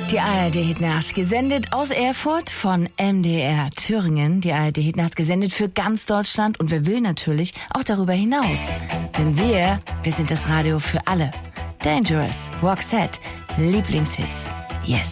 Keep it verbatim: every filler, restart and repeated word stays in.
Die A R D Hitnacht, gesendet aus Erfurt von M D R Thüringen. Die A R D Hitnacht, gesendet für ganz Deutschland und wer will natürlich auch darüber hinaus. Denn wir, wir sind das Radio für alle. Dangerous, Roxette, Lieblingshits.